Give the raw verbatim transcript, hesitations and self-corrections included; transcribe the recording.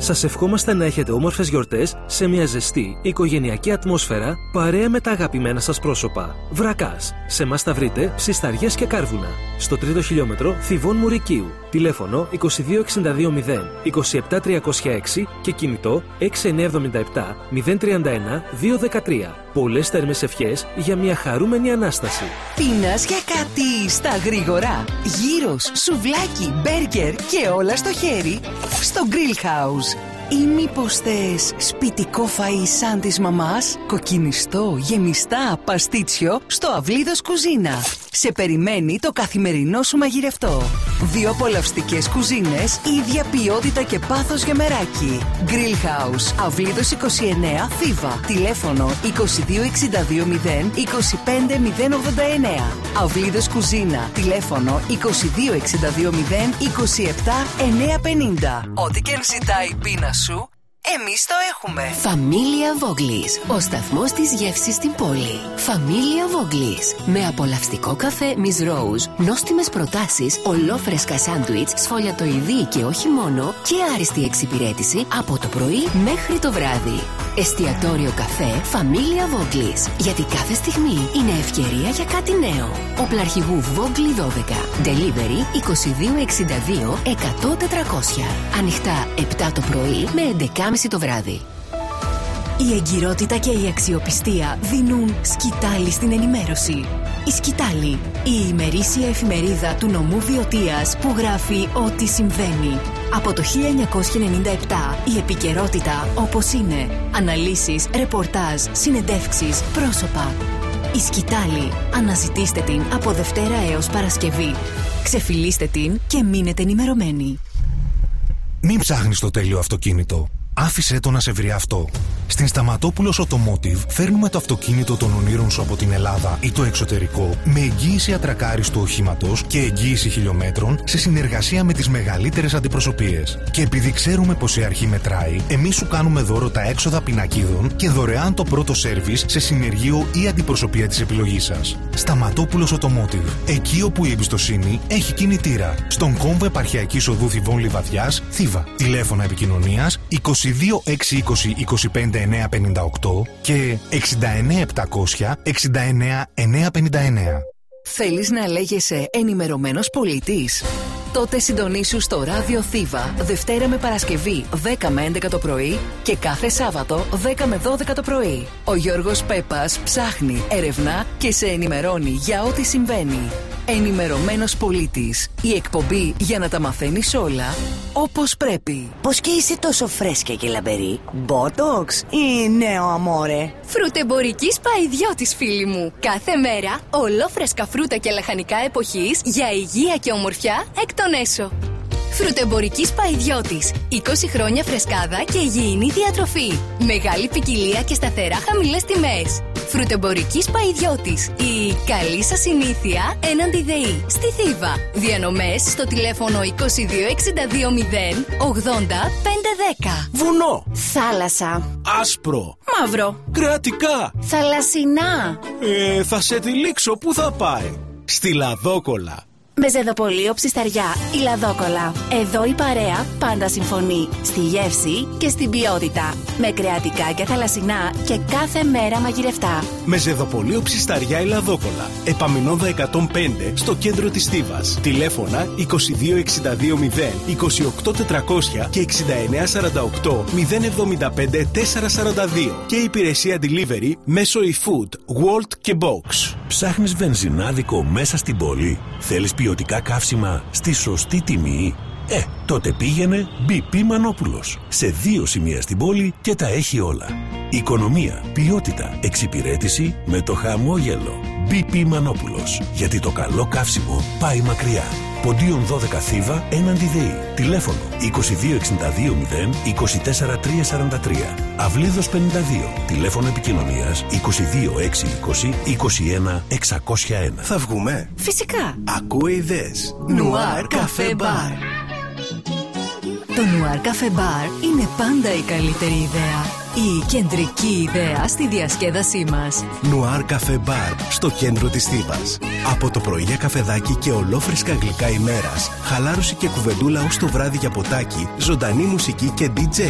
Σας ευχόμαστε να έχετε όμορφες γιορτές σε μια ζεστή οικογενειακή ατμόσφαιρα παρέα με τα αγαπημένα σας πρόσωπα. Βρακάς. Σε μας θα βρείτε ψισταριές και κάρβουνα. Στο τρίτο χιλιόμετρο Θηβών Μουρικίου. Τηλέφωνο είκοσι δύο εξήντα δύο μηδέν είκοσι επτά τριακόσια έξι και κινητό έξι εννιά εβδομήντα επτά μηδέν τριάντα ένα διακόσια δεκατρία. Πολλές θερμές ευχές για μια χαρούμενη Ανάσταση. Πίνας για κάτι στα γρήγορα. Γύρος, σουβλάκι, μπέργκερ και όλα στο χέρι. Στο Grill House. Ή μήπως θες σπιτικό φαΐ σαν της μαμάς? Κοκκινιστό, γεμιστά, παστίτσιο στο Αυλίδος Κουζίνα. Σε περιμένει το καθημερινό σου μαγειρευτό. Δύο απολαυστικές κουζίνες, ίδια ποιότητα και πάθος για μεράκι. Grill House, Αυλίδος είκοσι εννέα, Θήβα. Τηλέφωνο είκοσι δύο εξήντα δύο μηδέν είκοσι πέντε μηδέν ογδόντα εννέα. Αυλίδος Κουζίνα. Τηλέφωνο είκοσι δύο εξήντα δύο μηδέν είκοσι επτά εννιακόσια πενήντα. Ό,τι και αν ζητάει η πείνα σου, εμείς το έχουμε. Φαμίλια Voglis, ο σταθμός της γεύσης στην πόλη. Φαμίλια Voglis, με απολαυστικό καφέ Miss Rose, νόστιμες προτάσεις, ολόφρεσκα σάντουιτς, σφολιατοειδή και όχι μόνο, και άριστη εξυπηρέτηση από το πρωί μέχρι το βράδυ. Εστιατόριο καφέ Φαμίλια Voglis, γιατί κάθε στιγμή είναι ευκαιρία για κάτι νέο. Οπλαρχηγού Vogli δώδεκα. Delivery είκοσι δύο εξήντα δύο εκατό τετρακόσια. Ανοιχτά επτά το πρωί με έντεκα και μισή το βράδυ. Η εγκυρότητα και η αξιοπιστία δίνουν σκητάλη στην ενημέρωση. Η Σκητάλη, η ημερήσια εφημερίδα του νομού Βιωτίας που γράφει ό,τι συμβαίνει. Από το χίλια εννιακόσια ενενήντα επτά η επικαιρότητα όπως είναι. Αναλύσεις, ρεπορτάζ, συνεντεύξεις, πρόσωπα. Η Σκητάλη. Αναζητήστε την από Δευτέρα έως Παρασκευή. Ξεφυλίστε την και μείνετε ενημερωμένοι. Μην ψάχνεις το τέλειο αυτοκίνητο. Άφησέ το να σε βρει αυτό. Στην Σταματόπουλος Automotive φέρνουμε το αυτοκίνητο των ονείρων σου από την Ελλάδα ή το εξωτερικό με εγγύηση ατρακάριστου οχήματος και εγγύηση χιλιόμετρων σε συνεργασία με τις μεγαλύτερες αντιπροσωπείες. Και επειδή ξέρουμε πως η αρχή μετράει, εμείς σου κάνουμε δώρο τα έξοδα πινακίδων και δωρεάν το πρώτο σέρβις σε συνεργείο ή αντιπροσωπεία της επιλογής σας. Σταματόπουλος Automotive. Εκεί όπου η εμπιστοσύνη έχει κινητήρα. Στον κόμβο Επαρχιακής Οδού Θηβών Λιβαδιάς, Θήβα. Τηλέφωνα επικοινωνίας είκοσι δύο εξακόσια είκοσι είκοσι πέντε εννιακόσια πενήντα οκτώ και εξήντα εννέα επτακόσια εξήντα εννέα εννιακόσια πενήντα εννέα. Θέλεις να λέγεσαι ενημερωμένος πολίτης? Τότε συντονίσου στο Ράδιο Θήβα Δευτέρα με Παρασκευή δέκα με έντεκα το πρωί και κάθε Σάββατο δέκα με δώδεκα το πρωί. Ο Γιώργος Πέπας ψάχνει, ερευνά και σε ενημερώνει για ό,τι συμβαίνει. Ενημερωμένος πολίτης. Η εκπομπή για να τα μαθαίνεις όλα όπως πρέπει. Πώς και είσαι τόσο φρέσκια και λαμπερή? Μπότοξ ή νέο αμόρε? Φρουτεμπορικής Παϊδιώτης, φίλοι μου. Κάθε μέρα ολόφρεσκα φρούτα και λαχανικά εποχής για υγεία και ομορφιά εκ των έσω. Φρουτεμπορικής Παϊδιώτης. είκοσι χρόνια φρεσκάδα και υγιεινή διατροφή. Μεγάλη ποικιλία και σταθερά χαμηλές τιμές. Φρουτεμπορικής Παϊδιώτης. Η καλή σας συνήθεια έναντι ΔΕΗ. Στη Θήβα. Διανομές στο τηλέφωνο είκοσι δύο εξήντα δύο μηδέν ογδόντα πεντακόσια δέκα. Βουνό. Θάλασσα. Άσπρο. Μαύρο. Κρεατικά. Θαλασσινά. Ε, θα σε τυλίξω. Πού θα πάει? Στη Λαδόκολα. Μεζεδοπολείο Ψισταριά, η Λαδόκολα. Εδώ η παρέα πάντα συμφωνεί. Στη γεύση και στην ποιότητα. Με κρεατικά και θαλασσινά και κάθε μέρα μαγειρευτά. Μεζεδοπολείο Ψισταριά, η Λαδόκολα. Επαμεινώνδα εκατόν πέντε στο κέντρο της Θήβας. Τηλέφωνα είκοσι δύο εξήντα δύο μηδέν είκοσι οκτώ τετρακόσια και εξήντα εννέα σαράντα οκτώ μηδέν εβδομήντα πέντε τετρακόσια σαράντα δύο. Και υπηρεσία delivery μέσω eFood, Wolt και Box. Ψάχνεις βενζινάδικο μέσα στην πόλη? Θέλεις ποιοτικά καύσιμα στη σωστή τιμή? Ε, τότε πήγαινε μπι πι Μανόπουλος. Σε δύο σημεία στην πόλη και τα έχει όλα. Οικονομία, ποιότητα, εξυπηρέτηση με το χαμόγελο. μπι πι Μανόπουλος. Γιατί το καλό καύσιμο πάει μακριά. Ποντίον δώδεκα Θήβα έναντι ΔΕΗ. Τηλέφωνο είκοσι δύο εξήντα δύο μηδέν είκοσι τέσσερα τριακόσια σαράντα τρία. Αυλίδος πενήντα δύο. Τηλέφωνο επικοινωνίας είκοσι δύο εξακόσια είκοσι είκοσι ένα εξακόσια ένα. Θα βγούμε? Φυσικά. Ακούω ιδέες. Νουάρ Καφέ Μπαρ. Το Νουάρ Καφέ Μπαρ είναι πάντα η καλύτερη ιδέα. Η κεντρική ιδέα στη διασκέδασή μας. Νουάρ Καφέ Μπαρ στο κέντρο της Θήβας. Από το πρωί για καφεδάκι και ολόφρεσκα γλυκά ημέρας, χαλάρωση και κουβεντούλα ως το βράδυ για ποτάκι, ζωντανή μουσική και ντι τζέι.